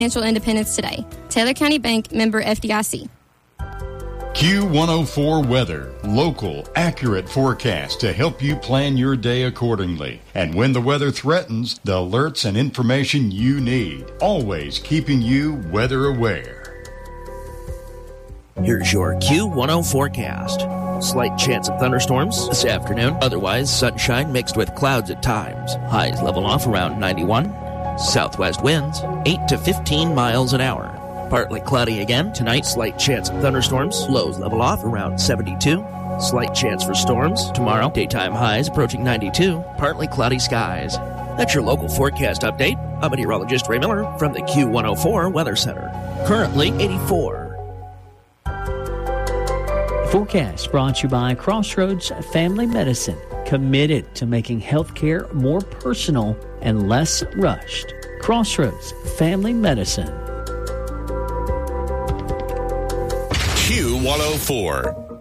financial independence today. Taylor County Bank, member FDIC. Q104 Weather. Local, accurate forecast to help you plan your day accordingly. And when the weather threatens, the alerts and information you need. Always keeping you weather aware. Here's your Q10 forecast. Slight chance of thunderstorms this afternoon. Otherwise, sunshine mixed with clouds at times. Highs level off around 91. Southwest winds 8 to 15 miles an hour. Partly cloudy again tonight. Slight chance of thunderstorms. Lows level off around 72. Slight chance for storms tomorrow. Daytime highs approaching 92. Partly cloudy skies. That's your local forecast update. I'm meteorologist Ray Miller from the Q104 Weather Center. Currently 84. Forecast brought to you by Crossroads Family Medicine, committed to making healthcare more personal and less rushed. Crossroads Family Medicine. Q104.